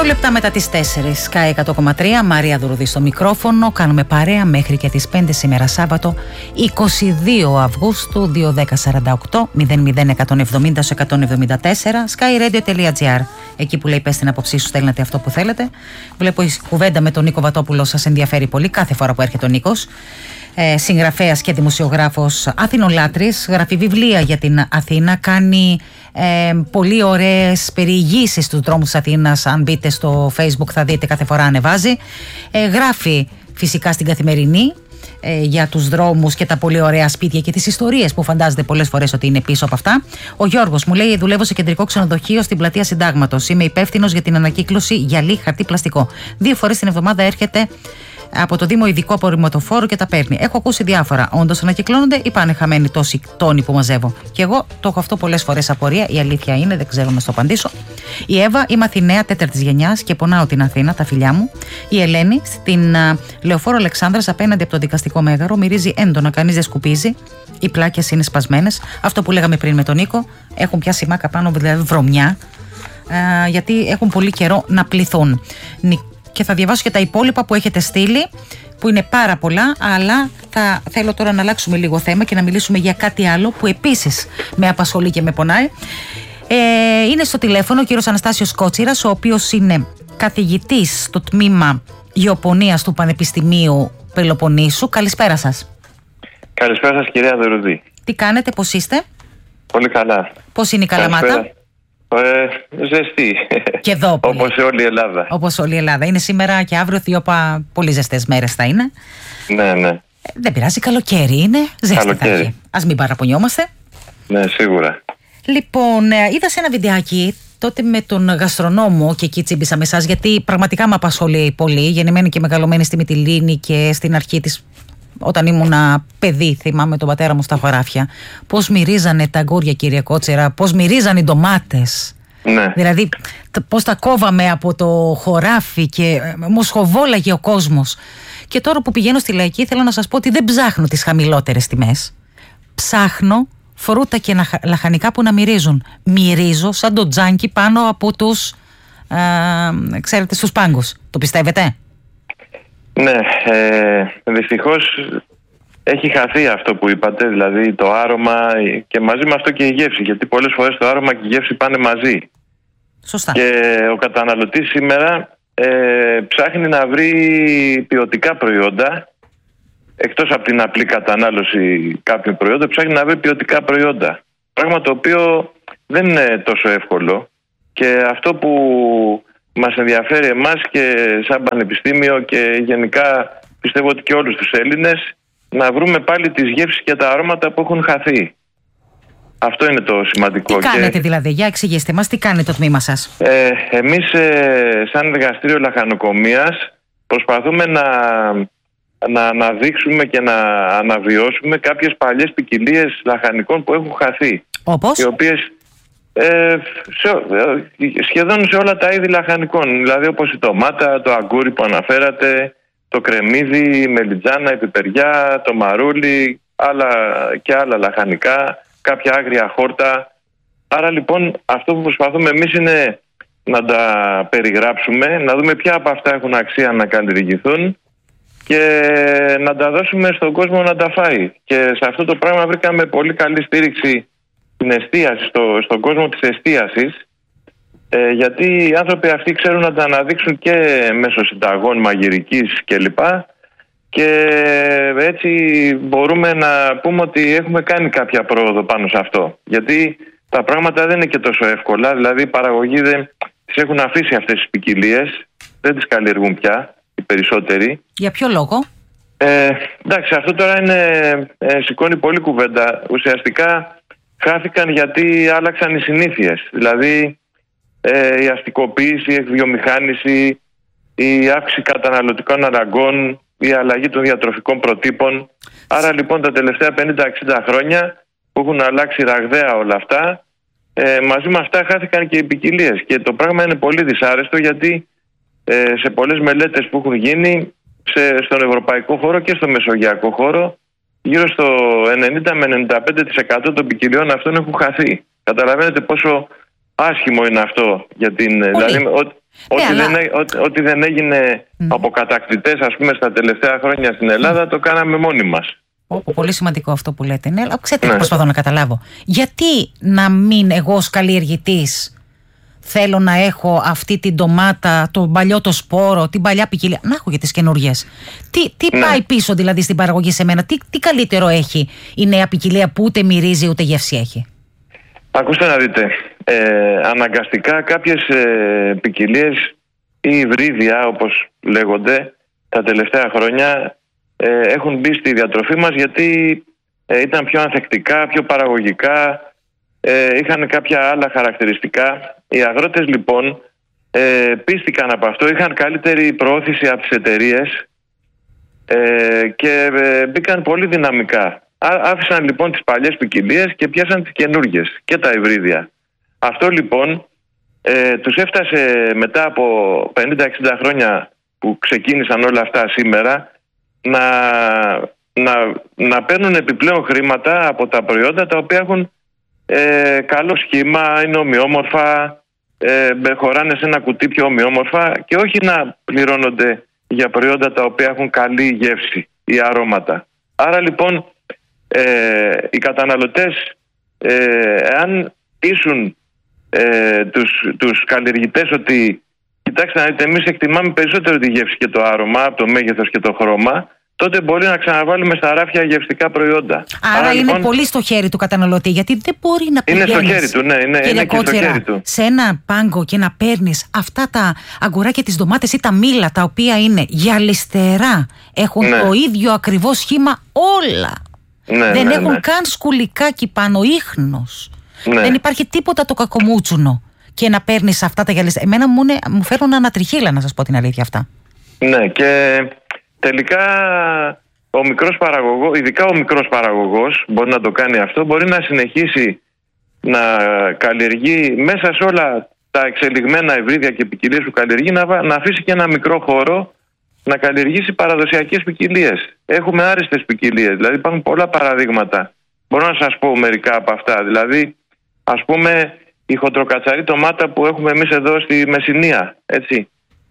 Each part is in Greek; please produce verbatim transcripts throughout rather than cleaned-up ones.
οκτώ λεπτά μετά τις τέσσερις, Sky εκατό κόμμα τρία, Μαρία Δουρουδή στο μικρόφωνο. Κάνουμε παρέα μέχρι και τις πέντε σήμερα Σάββατο, είκοσι δύο Αυγούστου, δύο δέκα σαράντα οκτώ μηδέν μηδέν εκατόν εβδομήντα εκατόν εβδομήντα τέσσερα, skyradio.gr. Εκεί που λέει πες την άποψή σου, στέλνετε αυτό που θέλετε. Βλέπω η κουβέντα με τον Νίκο Βατόπουλο σας ενδιαφέρει πολύ κάθε φορά που έρχεται ο Νίκος. Ε, συγγραφέας και δημοσιογράφος Αθηνολάτρης, γράφει βιβλία για την Αθήνα, κάνει ε, πολύ ωραίες περιηγήσεις στους δρόμους της Αθήνας. Αν μπείτε στο Facebook θα δείτε, κάθε φορά ανεβάζει. ε, Γράφει φυσικά στην Καθημερινή ε, για τους δρόμους και τα πολύ ωραία σπίτια και τις ιστορίες που φαντάζεται πολλές φορές ότι είναι πίσω από αυτά. Ο Γιώργος μου λέει: δουλεύω σε κεντρικό ξενοδοχείο στην πλατεία Συντάγματος. Είμαι υπεύθυνος για την ανακύκλωση γυαλί, χαρτί, πλαστικό. Δύο φορές την εβδομάδα έρχεται από το Δήμο ειδικό απορριμματοφόρο και τα παίρνει. Έχω ακούσει διάφορα. Όντως ανακυκλώνονται ή πάνε χαμένοι τόσοι τόνοι που μαζεύω? Και εγώ το έχω αυτό πολλές φορές απορία. Η αλήθεια είναι, δεν ξέρω να στο απαντήσω. Η Εύα, είμαι Αθηναία τέταρτης γενιάς και πονάω την Αθήνα, τα φιλιά μου. Η Ελένη, στην uh, Λεωφόρο Αλεξάνδρας, απέναντι από το δικαστικό μέγαρο, μυρίζει έντονα, κανείς δεν σκουπίζει. Οι πλάκες είναι σπασμένες. Αυτό που λέγαμε πριν με τον Νίκο, έχουν πιάσει μάκα πάνω, δηλαδή βρωμιά, uh, γιατί έχουν πολύ καιρό να πληθούν. Και θα διαβάσω και τα υπόλοιπα που έχετε στείλει, που είναι πάρα πολλά, αλλά θα θέλω τώρα να αλλάξουμε λίγο θέμα και να μιλήσουμε για κάτι άλλο που επίσης με απασχολεί και με πονάει. Ε, είναι στο τηλέφωνο ο κύριος Αναστάσιος Κότσιρας, ο οποίος είναι καθηγητής στο τμήμα Γεωπονίας του Πανεπιστημίου Πελοποννήσου. Καλησπέρα σας. Καλησπέρα σας, κυρία Δουρουδή. Τι κάνετε, πώς είστε? Πολύ καλά. Πώς είναι η Καλαμάτα? Ε, ζεστή. Και εδώ πολύ. Όπως όλη η Ελλάδα. Όπως όλη η Ελλάδα. Είναι σήμερα και αύριο δύο πα... πολύ ζεστές μέρες θα είναι. Ναι, ναι. Ε, δεν πειράζει, καλοκαίρι είναι. Ζέστη θα έχει. Ας μην παραπονιόμαστε. Ναι, σίγουρα. Λοιπόν, είδα σε ένα βιντεάκι τότε με τον γαστρονόμο και εκεί τσίμπησα με εσάς, γιατί πραγματικά με απασχολεί πολύ. Γεννημένη και μεγαλωμένη στη Μυτιλήνη και στην αρχή της, όταν ήμουνα παιδί, θυμάμαι τον πατέρα μου στα χωράφια. Πώς μυρίζανε τα αγκούρια, κύριε Κότσιρα, πώς μυρίζανε οι ντομάτες. Ναι. Δηλαδή, πώς τα κόβαμε από το χωράφι και μοσχοβόλαγε ο κόσμος. Και τώρα που πηγαίνω στη Λαϊκή, θέλω να σας πω ότι δεν ψάχνω τις χαμηλότερες τιμές. Ψάχνω φρούτα και λαχανικά που να μυρίζουν. Μυρίζω σαν το τζάνκι πάνω από τους, α, ξέρετε, στους πάγκους. Το πιστεύετε? Ναι, ε, δυστυχώς έχει χαθεί αυτό που είπατε, δηλαδή το άρωμα και μαζί με αυτό και η γεύση, γιατί πολλές φορές το άρωμα και η γεύση πάνε μαζί. Σωστά. Και ο καταναλωτής σήμερα ε, ψάχνει να βρει ποιοτικά προϊόντα, εκτός από την απλή κατανάλωση κάποιων προϊόντων, ψάχνει να βρει ποιοτικά προϊόντα. Πράγμα το οποίο δεν είναι τόσο εύκολο, και αυτό που μας ενδιαφέρει εμάς και σαν πανεπιστήμιο και γενικά πιστεύω ότι και όλους τους Έλληνες, να βρούμε πάλι τις γεύσεις και τα αρώματα που έχουν χαθεί. Αυτό είναι το σημαντικό. Τι κάνετε και, δηλαδή, για εξηγήστε μας, τι κάνει το τμήμα σας? Ε, εμείς ε, σαν εργαστήριο λαχανοκομείας προσπαθούμε να, να αναδείξουμε και να αναβιώσουμε κάποιες παλιές ποικιλίες λαχανικών που έχουν χαθεί. Όπως? Οι οποίες Ε, σε, ε, σχεδόν σε όλα τα είδη λαχανικών, δηλαδή όπως η ντομάτα, το αγκούρι που αναφέρατε, το κρεμμύδι, η μελιτζάνα, η πιπεριά, το μαρούλι, άλλα και άλλα λαχανικά, κάποια άγρια χόρτα. Άρα λοιπόν αυτό που προσπαθούμε εμείς είναι να τα περιγράψουμε, να δούμε ποια από αυτά έχουν αξία να καλλιεργηθούν και να τα δώσουμε στον κόσμο να τα φάει. Και σε αυτό το πράγμα βρήκαμε πολύ καλή στήριξη στην εστίαση, στο, στον κόσμο της εστίασης, ε, γιατί οι άνθρωποι αυτοί ξέρουν να τα αναδείξουν και μέσω συνταγών μαγειρικής κλπ. Και έτσι μπορούμε να πούμε ότι έχουμε κάνει κάποια πρόοδο πάνω σε αυτό. Γιατί τα πράγματα δεν είναι και τόσο εύκολα, δηλαδή οι παραγωγοί δεν τις έχουν αφήσει αυτές τις ποικιλίες, δεν τις καλλιεργούν πια οι περισσότεροι. Για ποιο λόγο? Ε, εντάξει, αυτό τώρα είναι, ε, σηκώνει πολλή κουβέντα. Ουσιαστικά χάθηκαν γιατί άλλαξαν οι συνήθειες. Δηλαδή ε, η αστικοποίηση, η εκβιομηχάνηση, η αύξηση καταναλωτικών αναγκών, η αλλαγή των διατροφικών προτύπων. Άρα λοιπόν τα τελευταία πενήντα εξήντα χρόνια που έχουν αλλάξει ραγδαία όλα αυτά, ε, μαζί με αυτά χάθηκαν και οι ποικιλίες. Και το πράγμα είναι πολύ δυσάρεστο, γιατί ε, σε πολλές μελέτες που έχουν γίνει σε, στον ευρωπαϊκό χώρο και στο μεσογειακό χώρο, γύρω στο ενενήντα με ενενήντα πέντε τοις εκατό των ποικιλιών αυτών έχουν χαθεί. Καταλαβαίνετε πόσο άσχημο είναι αυτό για την... Δηλαδή, ό, ναι, ό,τι, αλλά... δεν, ό, ό,τι δεν έγινε mm. από κατακτητές, ας πούμε, στα τελευταία χρόνια στην Ελλάδα, mm. το κάναμε μόνοι μας. Oh, πολύ σημαντικό αυτό που λέτε. Ναι, αλλά ξέρετε, ναι. προσπαθώ να καταλάβω. Γιατί να μην εγώ ως καλλιεργητής θέλω να έχω αυτή την ντομάτα, το παλιό το σπόρο, την παλιά ποικιλία, να έχω για τις καινούριες. Τι, τι ναι. πάει πίσω δηλαδή στην παραγωγή σε μένα, τι, τι καλύτερο έχει η νέα ποικιλία που ούτε μυρίζει ούτε γεύση έχει? Ακούστε να δείτε, ε, αναγκαστικά κάποιες ε, ποικιλίες ή υβρίδια όπως λέγονται τα τελευταία χρόνια ε, έχουν μπει στη διατροφή μας γιατί ε, ήταν πιο ανθεκτικά, πιο παραγωγικά, ε, είχαν κάποια άλλα χαρακτηριστικά. Οι αγρότες λοιπόν ε, πίστηκαν από αυτό, είχαν καλύτερη προώθηση από τις εταιρείες ε, και ε, μπήκαν πολύ δυναμικά. Άφησαν λοιπόν τις παλιές ποικιλίες και πιάσαν τις καινούργιες και τα υβρίδια. Αυτό λοιπόν ε, τους έφτασε μετά από πενήντα εξήντα χρόνια που ξεκίνησαν όλα αυτά σήμερα να, να, να παίρνουν επιπλέον χρήματα από τα προϊόντα τα οποία έχουν ε, καλό σχήμα, είναι ομοιόμορφα, ε, χωράνε σε ένα κουτί πιο ομοιόμορφα και όχι να πληρώνονται για προϊόντα τα οποία έχουν καλή γεύση ή αρώματα. Άρα λοιπόν Ε, οι καταναλωτές ε, αν πείσουν ε, τους, τους καλλιεργητές ότι κοιτάξτε να δείτε, εμείς εκτιμάμε περισσότερο τη γεύση και το άρωμα από το μέγεθος και το χρώμα, τότε μπορεί να ξαναβάλουμε στα ράφια γευστικά προϊόντα. Άρα, Άρα είναι λοιπόν, πολύ στο χέρι του καταναλωτή, γιατί δεν μπορεί να πηγαίνεις. Είναι στο χέρι του, ναι, είναι, είναι και στο χέρι του. Σε ένα πάγκο και να παίρνεις αυτά τα αγκουράκια, τις ντομάτες ή τα μήλα, τα οποία είναι γυαλιστερά, έχουν ναι. το ίδιο ακριβώς σχήμα όλα. Ναι, δεν ναι, έχουν ναι. καν σκουλικάκι πάνω, ίχνος. Ναι. Δεν υπάρχει τίποτα το κακομούτσουνο. Και να παίρνεις αυτά τα γυαλιστά. Εμένα μου, είναι, μου φέρνουν ανατριχύλα, να σας πω την αλήθεια αυτά. Ναι, και τελικά ο μικρός παραγωγός, ειδικά ο μικρός παραγωγός μπορεί να το κάνει αυτό, μπορεί να συνεχίσει να καλλιεργεί μέσα σε όλα τα εξελιγμένα υβρίδια και ποικιλίες που καλλιεργεί, να, να αφήσει και ένα μικρό χώρο να καλλιεργήσει παραδοσιακές ποικιλίες. Έχουμε άριστες ποικιλίες, δηλαδή υπάρχουν πολλά παραδείγματα. Μπορώ να σας πω μερικά από αυτά. Δηλαδή, ας πούμε, η χοντροκατσαρή ντομάτα που έχουμε εμείς εδώ στη Μεσσηνία, έτσι.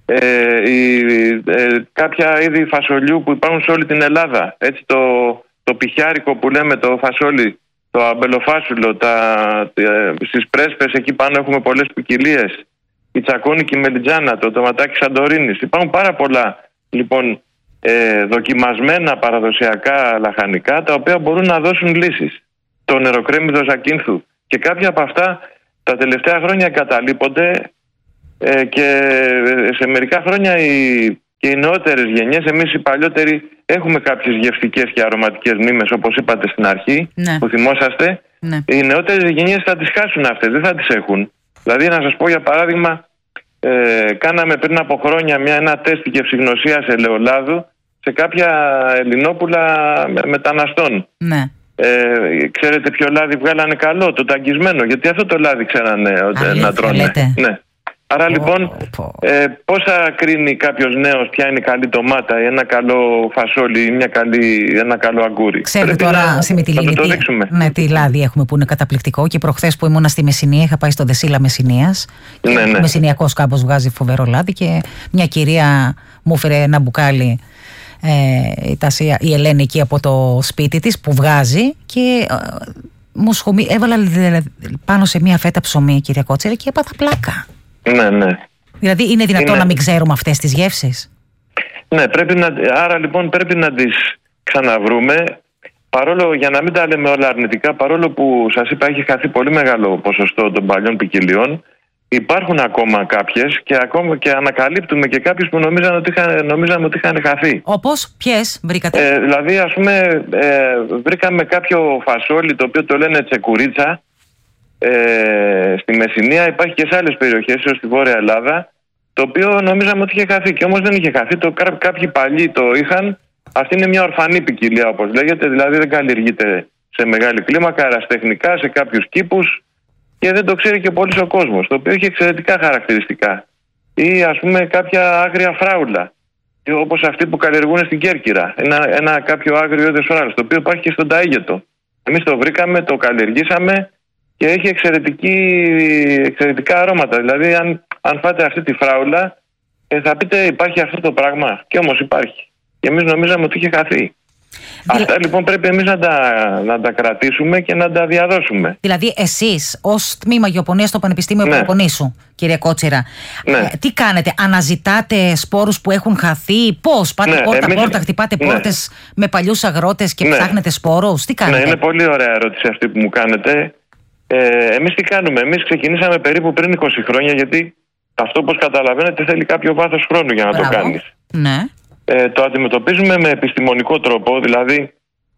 Ε, η, ε, κάποια είδη φασολιού που υπάρχουν σε όλη την Ελλάδα. Έτσι, το, το πιχιάρικο που λέμε, το φασόλι, το αμπελοφάσουλο, τα, ε, στις πρέσπες εκεί πάνω έχουμε πολλές ποικιλίες. Η τσακώνικη μελιτζάνα, το τοματάκι Σαντορίνης. Υπάρχουν πάρα πολλά λοιπόν ε, δοκιμασμένα παραδοσιακά λαχανικά τα οποία μπορούν να δώσουν λύσεις. Το νεροκρέμιδο Ζακίνθου. Και κάποια από αυτά τα τελευταία χρόνια καταλείπονται ε, και σε μερικά χρόνια οι, και οι νεότερες γενιές, εμείς οι παλιότεροι έχουμε κάποιες γευστικές και αρωματικές μνήμες όπως είπατε στην αρχή, ναι. που θυμόσαστε. Ναι. Οι νεότερες γενιές θα τις χάσουν αυτές, δεν θα τις έχουν. Δηλαδή να σας πω για παράδειγμα, Ε, κάναμε πριν από χρόνια μια, ένα τεστ γευσηγνωσίας ελαιολάδου σε κάποια ελληνόπουλα με, μεταναστών. Ναι. Ε, ξέρετε ποιο λάδι βγάλανε καλό? Το ταγκισμένο, γιατί αυτό το λάδι ξέρανε ότι να τρώνε. Ναι. Άρα oh, λοιπόν oh. Ε, πώς θα κρίνει κάποιος νέος ποια είναι καλή ντομάτα ή ένα καλό φασόλι ή μια καλή, ένα καλό αγκούρι? Ξέρετε τώρα σε Μυτιλίνη τι, ναι, τι λάδι έχουμε που είναι καταπληκτικό. Και προχθές που ήμουνα στη Μεσσηνία είχα πάει στο Δεσίλα Μεσσηνίας. Ναι, ναι. Ο Μεσσηνιακός κάμπος βγάζει φοβερό λάδι και μια κυρία μου έφερε ένα μπουκάλι ε, η, Τασία, η Ελένη εκεί από το σπίτι της που βγάζει και ε, μου σχομί, έβαλα πάνω σε μια φέτα ψωμί, κυρία Κότσερη, και έπαθα πλάκα. Ναι, ναι. Δηλαδή είναι δυνατόν είναι... να μην ξέρουμε αυτές τις γεύσεις? Ναι, πρέπει να... άρα λοιπόν πρέπει να τις ξαναβρούμε. Παρόλο, για να μην τα λέμε όλα αρνητικά, παρόλο που σας είπα έχει χαθεί πολύ μεγάλο ποσοστό των παλιών ποικιλιών, υπάρχουν ακόμα κάποιες και ακόμα και ανακαλύπτουμε και κάποιες που νομίζαμε ότι είχαν, νομίζαμε ότι είχαν χαθεί. Όπως, ποιες βρήκατε? Ε, δηλαδή ας πούμε ε, βρήκαμε κάποιο φασόλι το οποίο το λένε τσεκουρίτσα. Ε, στη Μεσσηνία, υπάρχει και σε άλλες περιοχές, ίσως στη Βόρεια Ελλάδα, το οποίο νομίζαμε ότι είχε χαθεί. Και όμως δεν είχε χαθεί. Το, κάποιοι παλιοί το είχαν. Αυτή είναι μια ορφανή ποικιλία, όπως λέγεται, δηλαδή δεν καλλιεργείται σε μεγάλη κλίμακα, αεραστεχνικά, σε κάποιους κήπους και δεν το ξέρει και πολύ ο κόσμος. Το οποίο έχει εξαιρετικά χαρακτηριστικά. Ή ας πούμε κάποια άγρια φράουλα, όπως αυτή που καλλιεργούν στην Κέρκυρα. Ένα, ένα κάποιο άγριο είδος φράουλας, το οποίο υπάρχει και στον Ταΐγετο. Εμείς το βρήκαμε, το καλλιεργήσαμε. και έχει εξαιρετικά αρώματα. Δηλαδή αν, αν φάτε αυτή τη φράουλα ε, θα πείτε υπάρχει αυτό το πράγμα, και όμως υπάρχει. Και εμείς νομίζαμε ότι είχε χαθεί. Δηλα... Αυτά λοιπόν πρέπει εμείς να τα, να τα κρατήσουμε και να τα διαδώσουμε. Δηλαδή εσείς ως τμήμα γεωπονίας στο Πανεπιστήμιο ναι. Πελοποννήσου, κύριε Κότσιρα, ναι. ε, τι κάνετε, αναζητάτε σπόρους που έχουν χαθεί, πώς, πάτε ναι, πόρτα εμείς... πόρτα, χτυπάτε ναι. πόρτες με παλιούς αγρότες και ναι. ψάχνετε σπόρους, τι κάνετε? Ναι, είναι πολύ ωραία ερώτηση αυτή που μου κάνετε. Ε, εμείς τι κάνουμε, εμείς ξεκινήσαμε περίπου πριν είκοσι χρόνια, γιατί αυτό, όπως καταλαβαίνετε, θέλει κάποιο βάθος χρόνου για να Μπράβο. το κάνεις. Ναι. Ε, το αντιμετωπίζουμε με επιστημονικό τρόπο, δηλαδή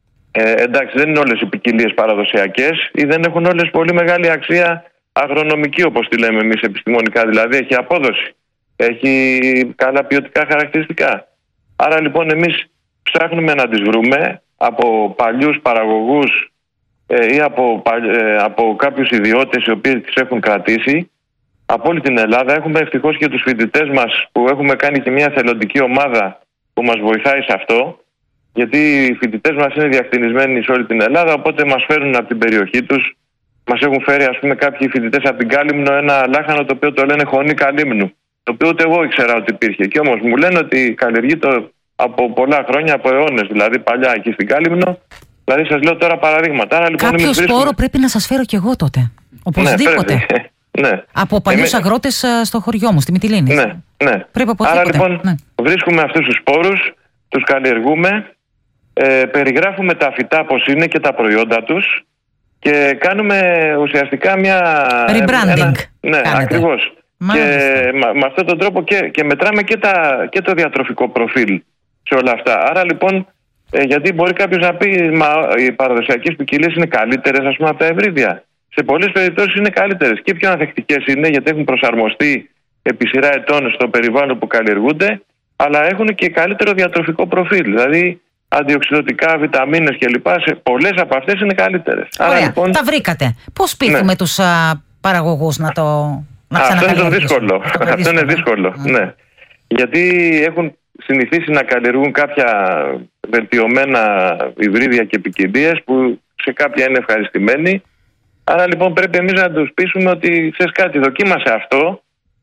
ε, εντάξει, δεν είναι όλες οι ποικιλίες παραδοσιακές ή δεν έχουν όλες πολύ μεγάλη αξία αγρονομική, όπως τη λέμε εμείς επιστημονικά, δηλαδή έχει απόδοση, έχει καλά ποιοτικά χαρακτηριστικά. Άρα λοιπόν εμείς ψάχνουμε να τις βρούμε από παλιούς παραγωγούς ε, ή από, ε, από κάποιους ιδιώτες οι οποίοι τις έχουν κρατήσει από όλη την Ελλάδα. Έχουμε ευτυχώς και τους φοιτητές μας που έχουμε κάνει και μια θελοντική ομάδα που μας βοηθάει σε αυτό, γιατί οι φοιτητές μας είναι διακτηνισμένοι σε όλη την Ελλάδα, οπότε μας φέρνουν από την περιοχή τους. Μας έχουν φέρει, ας πούμε, κάποιοι φοιτητές από την Κάλυμνο ένα λάχανο το οποίο το λένε χωνή Καλύμνου, το οποίο ούτε εγώ ήξερα ότι υπήρχε. Και όμως μου λένε ότι καλλιεργείται από πολλά χρόνια, από αιώνες, δηλαδή παλιά εκεί στην Κάλυμνο. Δηλαδή σας λέω τώρα παραδείγματα. Άρα, λοιπόν, κάποιο σπόρο βρίσκουμε... πρέπει να σας φέρω κι εγώ τότε. Οπωσδήποτε. Ναι, ναι. Από παλιούς Εμείς... αγρότες στο χωριό μου, στη Μυτιλήνη. Ναι, ναι. Πρέπει Άρα λοιπόν ναι. βρίσκουμε αυτούς τους σπόρους, τους καλλιεργούμε, ε, περιγράφουμε τα φυτά πώς είναι και τα προϊόντα τους και κάνουμε ουσιαστικά μια... Rebranding. Ένα, ναι, ακριβώς. Και με, με αυτόν τον τρόπο και, και μετράμε και, τα, και το διατροφικό προφίλ σε όλα αυτά. Άρα λοιπόν, ε, γιατί μπορεί κάποιος να πει μα οι παραδοσιακές ποικιλίες είναι καλύτερες, ας πούμε, από τα ευρύδια. Σε πολλές περιπτώσεις είναι καλύτερες και πιο ανθεκτικές είναι, γιατί έχουν προσαρμοστεί επί σειρά ετών στο περιβάλλον που καλλιεργούνται, αλλά έχουν και καλύτερο διατροφικό προφίλ. Δηλαδή αντιοξυδοτικά, βιταμίνες κλπ. Σε πολλές από αυτές είναι καλύτερες. Ωραία, άρα, λοιπόν, τα βρήκατε. Πώς πείθουμε ναι. τους α, παραγωγούς να το να Αυτό είναι το δύσκολο. Αυτό, Αυτό είναι δύσκολο. Mm. Ναι. Γιατί έχουν συνηθίσει να καλλιεργούν κάποια βελτιωμένα υβρίδια και ποικιλίες που σε κάποια είναι ευχαριστημένοι. Άρα λοιπόν πρέπει εμείς να τους πείσουμε ότι ξέρεις κάτι, δοκίμασε αυτό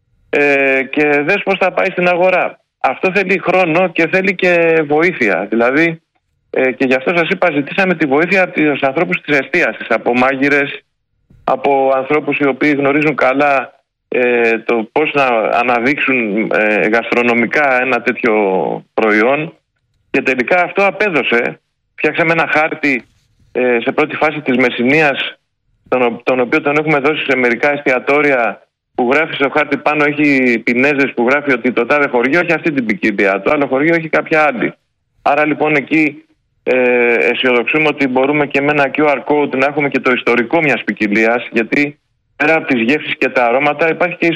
ε, και δες πώς θα πάει στην αγορά. Αυτό θέλει χρόνο και θέλει και βοήθεια. Δηλαδή ε, και γι' αυτό σας είπα, ζητήσαμε τη βοήθεια από τους ανθρώπους της εστίασης, από μάγειρες, από ανθρώπους οι οποίοι γνωρίζουν καλά ε, το πώς να αναδείξουν ε, γαστρονομικά ένα τέτοιο προϊόν, και τελικά αυτό απέδωσε. Φτιάξαμε ένα χάρτη ε, σε πρώτη φάση της Μεσσηνίας, τον, τον οποίο τον έχουμε δώσει σε μερικά εστιατόρια, που γράφει στο χάρτη πάνω, έχει πινέζες που γράφει ότι το τάδε χωριό έχει αυτή την ποικιλία, το άλλο χωριό έχει κάποια άλλη. Άρα λοιπόν εκεί ε, αισιοδοξούμε ότι μπορούμε και με ένα κιου αρ code να έχουμε και το ιστορικό μιας ποικιλίας, γιατί πέρα από τις γεύσεις και τα αρώματα υπάρχει και